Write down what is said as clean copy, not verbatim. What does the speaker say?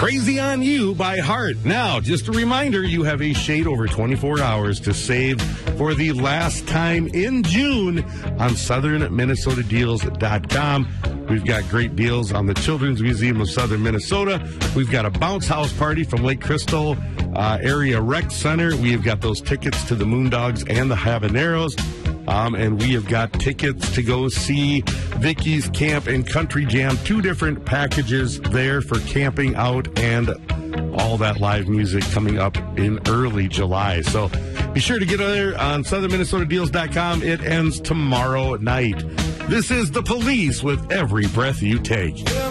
Crazy on You by Heart. Now, just a reminder, you have a shade over 24 hours to save for the last time in June on southernminnesotadeals.com. We've got great deals on the Children's Museum of Southern Minnesota. We've got a bounce house party from Lake Crystal Area Rec Center. We've got those tickets to the Moondogs and the Habaneros. And we have got tickets to go see Vicky's Camp and Country Jam, 2 different packages there for camping out and all that live music coming up in early July. So be sure to get there on southernminnesotadeals.com. It ends tomorrow night. This is The Police with Every Breath You Take.